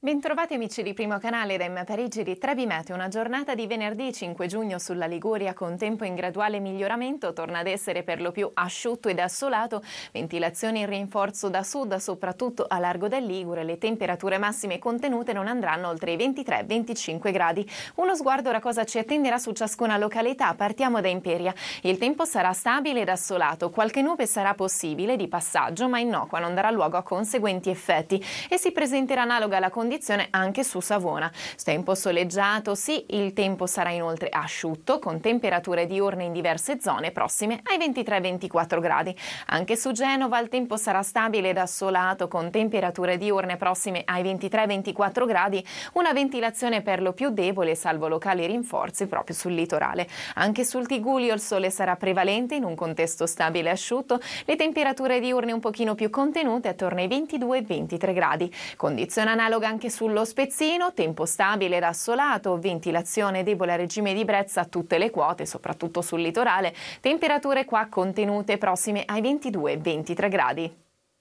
Bentrovati amici di Primo Canale da Parigi di Trebimeteo. Una giornata di venerdì 5 giugno sulla Liguria con tempo in graduale miglioramento, torna ad essere per lo più asciutto ed assolato, ventilazione in rinforzo da sud soprattutto a largo del Ligure, le temperature massime contenute non andranno oltre i 23-25 gradi. Uno sguardo ora cosa ci attenderà su ciascuna località, partiamo da Imperia. Il tempo sarà stabile ed assolato, qualche nube sarà possibile di passaggio ma innocua, non darà luogo a conseguenti effetti e si presenterà analoga alla condizione anche su Savona. Tempo soleggiato, sì, il tempo sarà inoltre asciutto con temperature diurne in diverse zone prossime ai 23-24 gradi. Anche su Genova il tempo sarà stabile ed assolato con temperature diurne prossime ai 23-24 gradi, una ventilazione per lo più debole salvo locali rinforzi proprio sul litorale. Anche sul Tigullio il sole sarà prevalente in un contesto stabile e asciutto, le temperature diurne un pochino più contenute attorno ai 22-23 gradi. Condizione analoga anche sullo Spezzino, tempo stabile ed assolato, ventilazione debole a regime di brezza a tutte le quote, soprattutto sul litorale, temperature qua contenute prossime ai 22-23 gradi.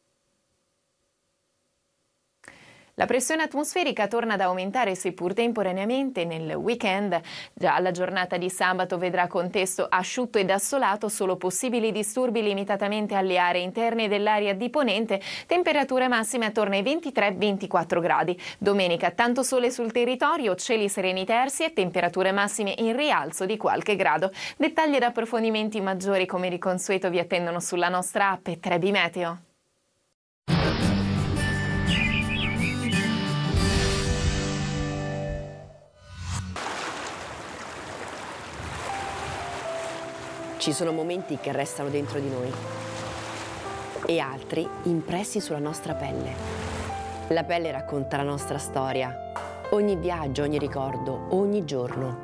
La pressione atmosferica torna ad aumentare seppur temporaneamente nel weekend. Già la giornata di sabato vedrà contesto asciutto ed assolato, solo possibili disturbi limitatamente alle aree interne dell'area di ponente, temperature massime attorno ai 23-24 gradi. Domenica tanto sole sul territorio, cieli sereni terzi e temperature massime in rialzo di qualche grado. Dettagli ed approfondimenti maggiori come di consueto vi attendono sulla nostra app Trebimeteo. Ci sono momenti che restano dentro di noi e altri impressi sulla nostra pelle. La pelle racconta la nostra storia, ogni viaggio, ogni ricordo, ogni giorno.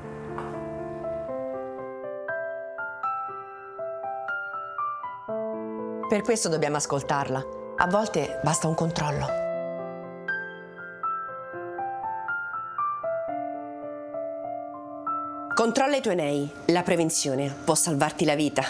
Per questo dobbiamo ascoltarla. A volte basta un controllo. Controlla i tuoi nei. La prevenzione può salvarti la vita.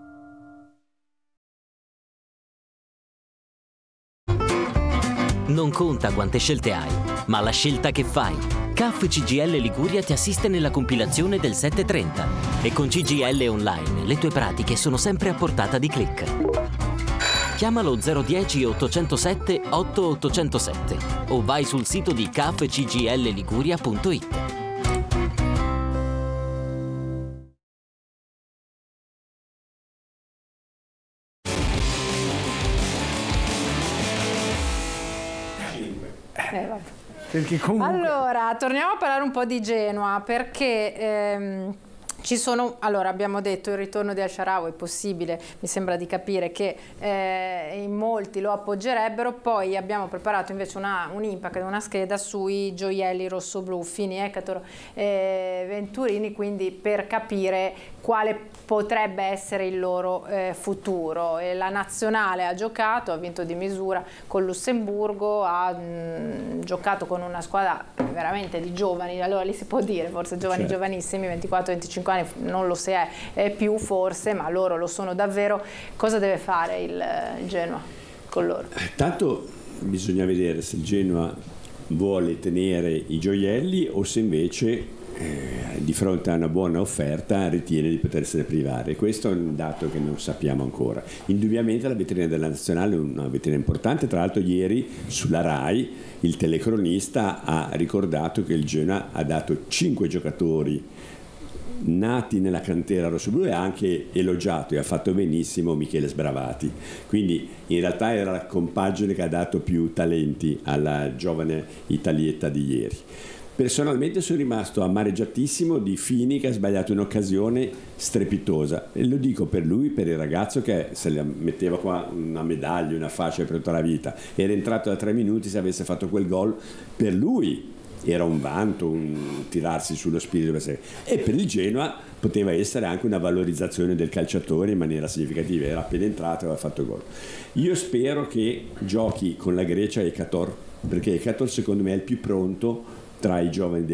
Non conta quante scelte hai, ma la scelta che fai. CAF CGIL Liguria ti assiste nella compilazione del 730 e con CGIL Online le tue pratiche sono sempre a portata di click. Chiamalo 010 807 8807 o vai sul sito di cafcgilliguria.it. Perché comunque... Allora, torniamo a parlare un po' di Genoa, perché ci sono, allora abbiamo detto il ritorno di El Shaarawy è possibile, mi sembra di capire che in molti lo appoggerebbero, poi abbiamo preparato invece un impact, una scheda sui gioielli rossoblu, Fini, Ekator, Venturini, quindi per capire quale potrebbe essere il loro futuro. E la nazionale ha giocato, ha vinto di misura con Lussemburgo, ha giocato con una squadra veramente di giovani, allora lì si può dire, forse giovani, certo, giovanissimi, 24-25 anni, non lo si è più forse, ma loro lo sono davvero. Cosa deve fare il Genoa con loro? Tanto bisogna vedere se il Genoa vuole tenere i gioielli o se invece di fronte a una buona offerta ritiene di potersene privare. Questo è un dato che non sappiamo ancora. Indubbiamente la vetrina della nazionale è una vetrina importante, tra l'altro ieri sulla RAI il telecronista ha ricordato che il Genoa ha dato 5 giocatori nati nella cantera rossoblu e ha anche elogiato e ha fatto benissimo Michele Sbravati, quindi in realtà era la compagine che ha dato più talenti alla giovane italietta di ieri. Personalmente sono rimasto amareggiatissimo di Fini che ha sbagliato un'occasione strepitosa e lo dico per lui, per il ragazzo che se le metteva qua una medaglia, una fascia per tutta la vita, era entrato da 3 minuti, se avesse fatto quel gol per lui era un vanto, un tirarsi sullo spirito e per il Genoa poteva essere anche una valorizzazione del calciatore in maniera significativa, era appena entrato e aveva fatto gol. Io spero che giochi con la Grecia Ekator, perché Ekator secondo me è il più pronto tra i giovani